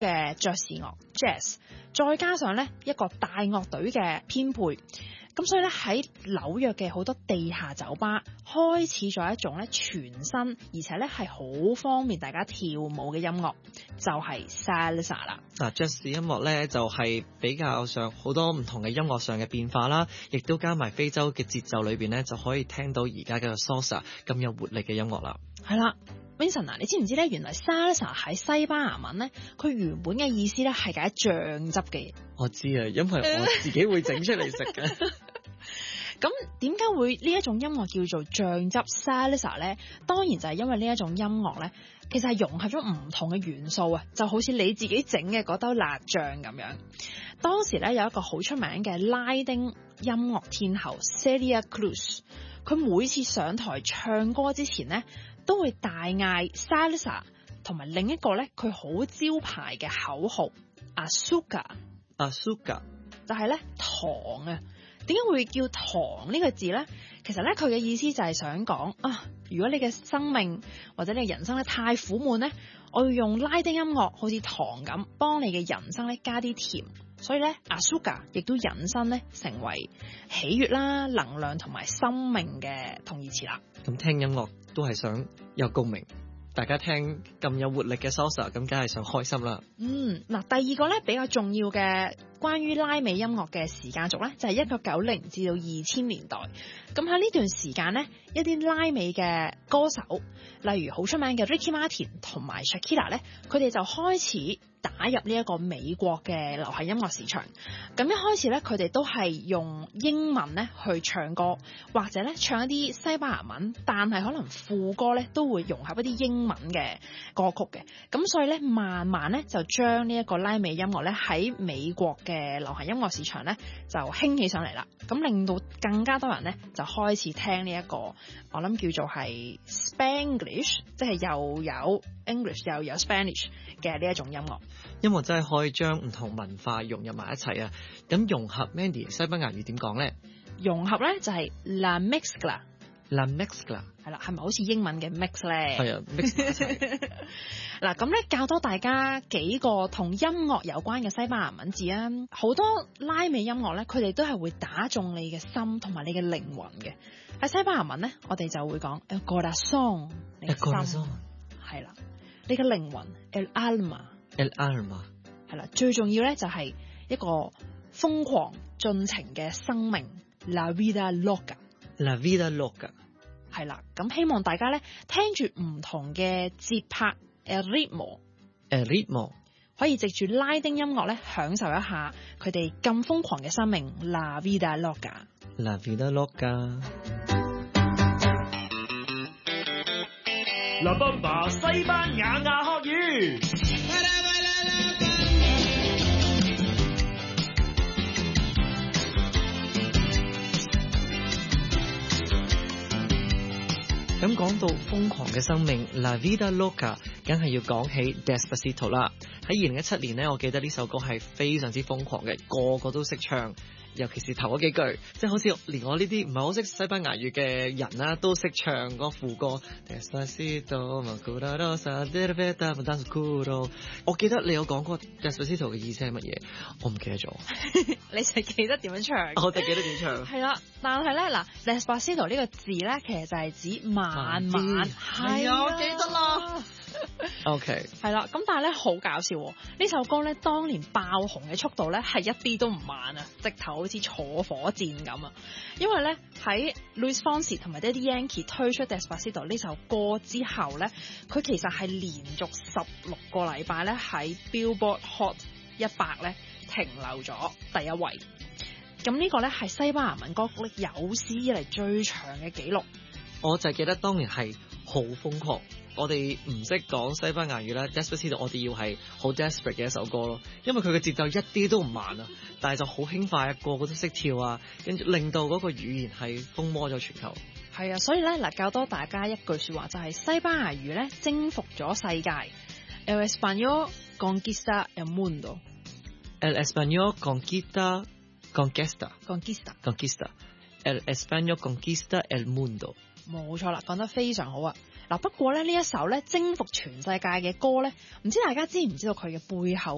嘅爵士樂 jazz， 再加上咧一個大樂隊嘅編配。咁所以咧喺紐約嘅好多地下酒吧開始咗一種咧全新而且咧係好方便大家跳舞嘅音樂，就係 salsa 啦。 爵士音樂咧就係比較上好多唔同嘅音樂上嘅變化啦，亦都加埋非洲嘅節奏裏邊咧就可以聽到而家嘅 salsa 咁有活力嘅音樂啦。 係啦。Vincent 啊，你知唔知咧？原來 salsa 喺西班牙文咧，佢原本嘅意思咧係解醬汁嘅。 我知啊，因為我自己會整出嚟食嘅。 咁點解會呢一種音樂叫做醬汁 salsa 咧？當然就係因為呢一種音樂咧，其實係融合咗唔同嘅元素啊，就好似你自己整嘅嗰兜辣醬咁樣。當時咧有一個好出名嘅拉丁音樂天后 Celia Cruz， 佢每次上台唱歌之前咧，都會大嗌 salsa， 同埋另一個咧佢好招牌嘅口號 azúcar， 就係咧糖啊。點解會叫糖呢個字咧？其實咧佢嘅意思就係想講啊，如果你嘅生命或者你嘅人生咧太苦悶咧，我要用拉丁音樂好似糖咁，幫你嘅人生咧加啲甜。所以咧 azúcar 亦都引申咧成為喜悅啦、能量同埋生命嘅同義詞啦。 咁聽音樂都係想有共鳴，大家聽咁有活力嘅 salsa， 咁梗係想開心啦。 嗱，第二個咧比較重要嘅關於拉美音樂嘅時間軸咧，就係1990至到2000年代。咁喺呢段時間咧，一啲拉美嘅歌手，例如好出名嘅 Ricky Martin 同埋 Shakira 咧，佢哋就開始打入呢一個美國嘅流行音樂市場。咁一開始咧，佢哋都係用英文咧去唱歌，或者咧唱一啲西班牙文，但係可能副歌咧都會融合一啲英文嘅歌曲嘅。咁所以咧，慢慢咧就將呢一個拉美音樂咧喺美國嘅流行音樂市場咧就興起上嚟啦。咁令到更加多人咧就開始聽呢一個我諗叫做係 Spanglish， 即係又有 English 又有 Spanish 嘅呢一種音樂。 音樂真係可以將唔同文化融入埋一齊啊！咁融合 Mandy 西班牙語點講咧？ 融合咧就係 La Mezcla。La Mezcla 係啦，係咪好似英文嘅 mix 咧？ 係啊，mix 一齊。 嗱，咁咧教多大家幾個同音樂有關嘅西班牙文字啊！好多拉美音樂咧，佢哋都係會打中你嘅心同埋你嘅靈魂嘅。喺西班牙文咧，我哋就會講 el corazón， 你嘅心係啦，你嘅靈魂 el alma。El alma 係啦，最重要咧就係一個瘋狂盡情嘅生命 La vida loca。La vida loca 係啦，咁希望大家咧聽住唔同嘅節拍 el ritmo 可以藉住拉丁音樂咧享受一下佢哋咁瘋狂嘅生命 La vida loca。La vida loca。 La Bamba 西班牙雅學語。 咁講到瘋狂嘅生命 La vida loca， 梗係要講起 Despacito 啦。喺2017年呢，我記得呢首歌係非常之瘋狂嘅，個個都識唱，尤其是頭嗰幾句，即係好似連我呢啲唔係好識西班牙語嘅人啦，都識唱嗰副歌。Despacito， 我記得你有講過 Despacito 嘅意思係乜嘢，我唔記得咗。 你就記得點樣唱？ 我就記得點唱。 係啦，但係咧嗱 Despacito 呢個字咧，其實就係指慢慢。係啊，我記得啦。 OK， 係啦，咁但係咧好搞笑喎！呢首歌咧當年爆紅嘅速度咧係一啲都唔慢啊，直頭好似坐火箭咁啊！因為咧喺 Luis Fonsi 同埋 Daddy Yankee 推出 Despacito 呢首歌之後咧，佢其實係連續16個禮拜咧喺 Billboard Hot 100咧停留咗第一位。咁呢個咧係西班牙文歌曲咧有史以嚟最長嘅紀錄。 我就記得當年係好瘋狂。我哋唔識講西班牙語啦 Despacito 我哋要係好 desperate 嘅一首歌咯，因為佢嘅節奏一啲都唔慢啊，但係就好輕快啊，個個都識跳啊，跟住令到嗰個語言係風魔咗全球。 係啊，所以咧嗱，教多大家一句說話就係西班牙語咧征服咗世界。El español conquista el mundo。 El español conquista El español conquista el mundo。 冇錯啦，講得非常好啊！嗱，不過咧呢一首咧征服全世界嘅歌咧，唔知大家知唔知道佢嘅背後